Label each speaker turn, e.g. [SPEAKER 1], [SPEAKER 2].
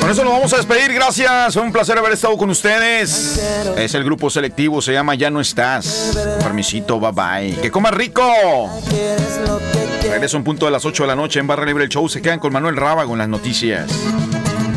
[SPEAKER 1] Con eso nos vamos a despedir, gracias. Un placer haber estado con ustedes. Es el grupo selectivo, se llama Ya No Estás. Permisito, bye bye. Que coman rico. Regreso un punto de las 8 de la noche en Barra Libre el Show. Se quedan con Manuel Rábago en las noticias.